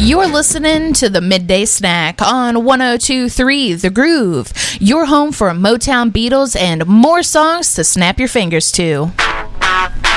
You're listening to the Midday Snack on 102.3 The Groove, your home for Motown, Beatles, and more songs to snap your fingers to.